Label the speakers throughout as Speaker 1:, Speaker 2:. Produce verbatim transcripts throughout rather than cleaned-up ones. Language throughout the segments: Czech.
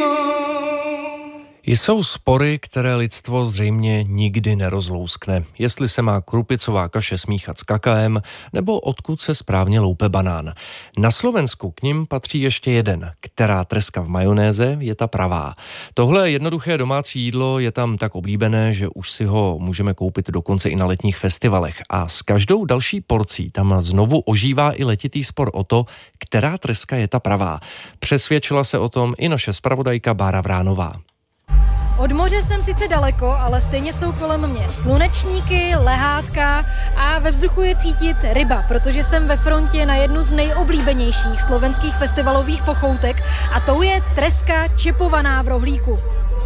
Speaker 1: Jsou spory, které lidstvo zřejmě nikdy nerozlouskne. Jestli se má krupicová kaše smíchat s kakaem, nebo odkud se správně loupe banán. Na Slovensku k nim patří ještě jeden. Která treska v majonéze je ta pravá. Tohle jednoduché domácí jídlo je tam tak oblíbené, že už si ho můžeme koupit dokonce i na letních festivalech. A s každou další porcí tam znovu ožívá i letitý spor o to, která treska je ta pravá. Přesvědčila se o tom i naše zpravodajka Bára Vránová.
Speaker 2: Od moře jsem sice daleko, ale stejně jsou kolem mě slunečníky, lehátka a ve vzduchu je cítit ryba, protože jsem ve frontě na jednu z nejoblíbenějších slovenských festivalových pochoutek a tou je treska čepovaná v rohlíku.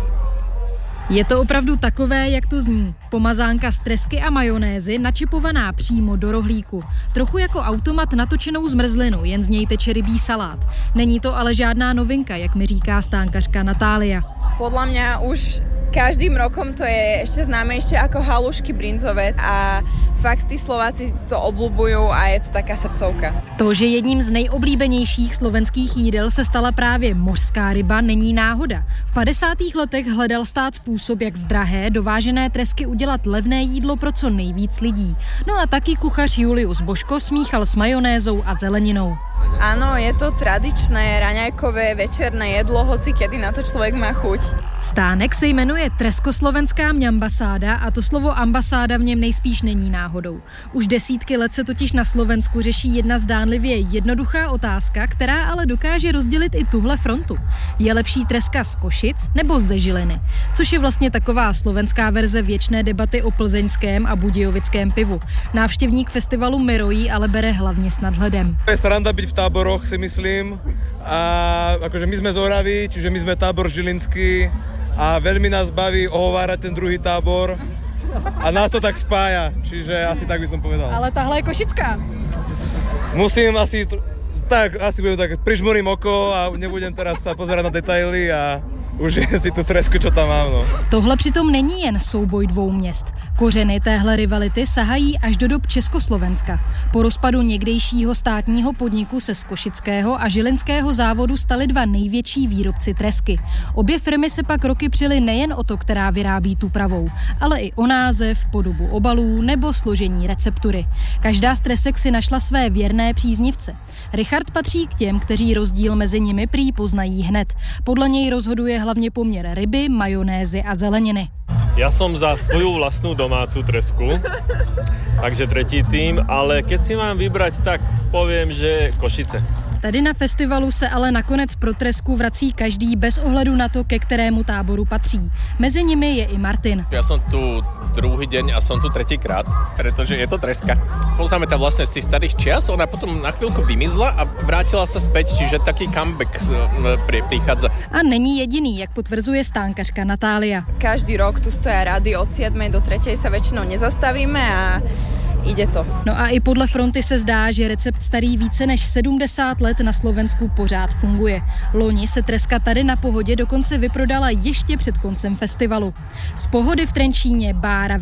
Speaker 2: Je to opravdu takové, jak to zní. Pomazánka z tresky a majonézy načipovaná přímo do rohlíku. Trochu jako automat natočenou zmrzlinu, jen z něj teče rybí salát. Není to ale žádná novinka, jak mi říká stánkařka Natália.
Speaker 3: Podľa mňa už každým rokom to je ešte známejšie ako halušky brinzové a fakt tí Slováci to obľúbujú a je to taká srdcovka.
Speaker 2: To, že jedním z nejoblíbenějších slovenských jídel se stala právě mořská ryba, není náhoda. V padesátých letech hledal stát způsob, jak z drahé dovážené tresky udělat levné jídlo pro co nejvíc lidí. No a taky kuchař Julius Božko smíchal s majonézou a zeleninou.
Speaker 3: Áno, je to tradičné raňajkové večerné jedlo, hoci kedy na to člověk má chuť.
Speaker 2: Stánek se jmenuje Treskoslovenská ambasáda a to slovo ambasáda v něm nejspíš není náhodou. Už desítky let se totiž na Slovensku řeší jedna zdánlivě jednoduchá otázka, která ale dokáže rozdělit i tuhle frontu. Je lepší treska z Košic nebo ze Žiliny? Což je vlastně taková slovenská verze věčné debaty o plzeňském a budějovickém pivu. Návštěvník festivalu Mirojí ale bere hlavně s nadhledem.
Speaker 4: Je sranda byť v táboroch, si myslím. A akože my sme z Oravy, čiže my sme tábor žilinský a veľmi nás baví ohovárať ten druhý tábor a nás to tak spája, čiže asi tak by som povedal.
Speaker 2: Ale tahle je košická.
Speaker 4: Musím asi, tak asi budem tak, prižmurím oko a nebudem teraz sa pozerať na detaily a užijem si tu tresku, čo tam mám. No.
Speaker 2: Tohle přitom není jen souboj dvou měst. Kořeny téhle rivality sahají až do dob Československa. Po rozpadu někdejšího státního podniku se z košického a žilinského závodu staly dva největší výrobci tresky. Obě firmy se pak roky přily nejen o to, která vyrábí tu pravou, ale i o název, podobu obalů nebo složení receptury. Každá z tresek si našla své věrné příznivce. Richard patří k těm, kteří rozdíl mezi nimi prý poznají hned. Podle něj rozhoduje hlavně poměr ryby, majonézy a zeleniny.
Speaker 5: Ja som za svoju vlastnú domácu tresku, takže tretí tým, ale keď si mám vybrať, tak poviem, že Košice.
Speaker 2: Tady na festivalu se ale nakonec pro tresku vrací každý bez ohledu na to, ke kterému táboru patří. Mezi nimi je i Martin.
Speaker 6: Ja som tu druhý deň a som tu tretíkrát, pretože je to treska. Poznáme tam vlastne z tých starých čias, ona potom na chvíľku vymizla a vrátila sa späť, čiže taký comeback prichádza.
Speaker 2: A není jediný, jak potvrzuje stánkařka Natália.
Speaker 3: Každý rok tu stoja rady od siedmej do tretej sa väčšinou nezastavíme a ide to.
Speaker 2: No a i podle fronty se zdá, že recept starý více než sedmdesát let na Slovensku pořád funguje. Loni se treska tady na Pohodě dokonce vyprodala ještě před koncem festivalu. Z Pohody v Trenčíně Bára